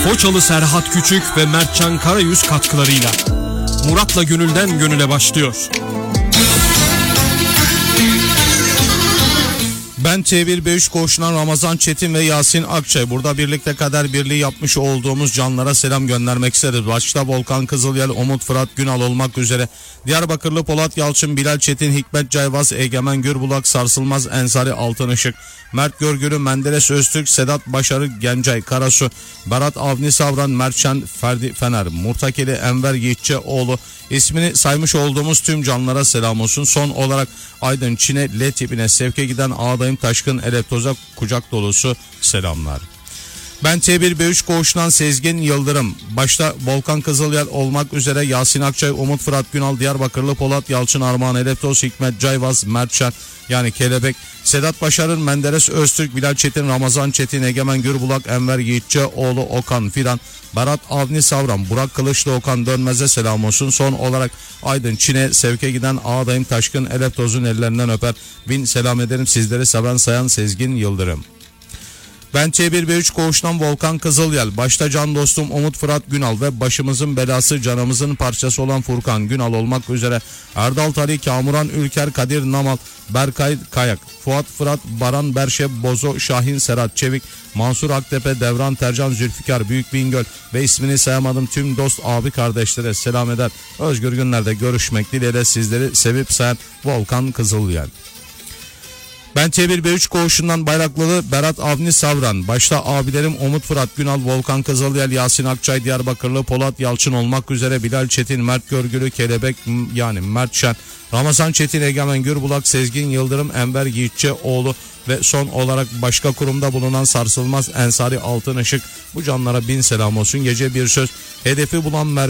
Foçalı Serhat Küçük ve Mertcan Karayüz katkılarıyla Murat'la Gönülden Gönüle başlıyor. Ben T1B3 koğuşundan Ramazan Çetin ve Yasin Akçay. Burada birlikte kader birliği yapmış olduğumuz canlara selam göndermek isteriz. Başta Volkan Kızılyel, Umut Fırat Günal olmak üzere Diyarbakırlı Polat Yalçın, Bilal Çetin, Hikmet Cayvaz, Egemen Gürbulak, Sarsılmaz Ensari Altınışık, Mert Görgülü, Menderes Öztürk, Sedat Başarı, Gencay Karasu, Berat Avni Savran, Mertşen Ferdi Fener, Murtakeli Enver Yiğitçioğlu, ismini saymış olduğumuz tüm canlara selam olsun. Son olarak Aydın Çin'e, L tipine sevke giden Ağdayım Taşkın Eleptoz'a kucak dolusu selamlar. Ben T1B3 koğuşundan Sezgin Yıldırım, başta Volkan Kızılyel olmak üzere Yasin Akçay, Umut Fırat Günal, Diyarbakırlı Polat Yalçın, Armağan Eleptoz, Hikmet Cayvaz, Mertşen yani Kelebek, Sedat Başarın, Menderes Öztürk, Bilal Çetin, Ramazan Çetin, Egemen Gürbulak, Enver Yiğitçioğlu, Okan Fidan, Berat Avni Savran, Burak Kılıçlı, Okan Dönmez'e selam olsun. Son olarak Aydın Çin'e sevke giden Ağdayım Taşkın Eleptoz'un ellerinden öper. Bin selam ederim sizleri seven sayan Sezgin Yıldırım. Ben T1B3 koğuştan Volkan Kızılyel, başta can dostum Umut Fırat Günal ve başımızın belası canımızın parçası olan Furkan Günal olmak üzere Erdal Tari, Kamuran Ülker, Kadir Namal, Berkay Kayak, Fuat Fırat, Baran Berşe, Bozo, Şahin Serhat Çevik, Mansur Aktepe, Devran Tercan, Zülfikar Büyük Bingöl ve ismini sayamadım tüm dost abi kardeşlere selam eder. Özgür günlerde görüşmek dileğiyle sizleri sevip sayan Volkan Kızılyel. Ben T1B3 koğuşundan Bayraklılı Berat Avni Savran, başta abilerim Umut Fırat Günal, Volkan Kızılyel, Yasin Akçay, Diyarbakırlı Polat Yalçın olmak üzere Bilal Çetin, Mert Görgülü, Kelebek yani Mertşen, Ramazan Çetin, Egemen Gürbulak, Sezgin Yıldırım, Enver Yiğitçioğlu ve son olarak başka kurumda bulunan Sarsılmaz Ensari Altınışık, bu canlara bin selam olsun. Gece bir söz, hedefi bulan